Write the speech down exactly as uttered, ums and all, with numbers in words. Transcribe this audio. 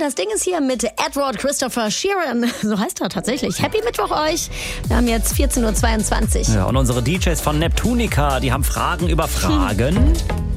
das Ding ist hier mit Edward Christopher Sheeran. So heißt er tatsächlich. Happy Mittwoch euch. Wir haben jetzt vierzehn Uhr zweiundzwanzig. Ja, und unsere D Js von Neptunica, die haben Fragen über Fragen.